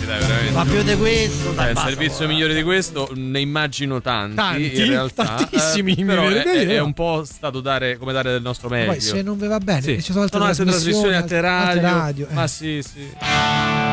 dai, veramente. Ma più di questo, dai, il basta, servizio migliore di questo ne immagino tanti in realtà. Tantissimi, però mi viene è un po' stato dare del nostro meglio. Poi se non vi va bene, Sì. ci sono altre trasmissioni, altre radio. radio. Ma sì.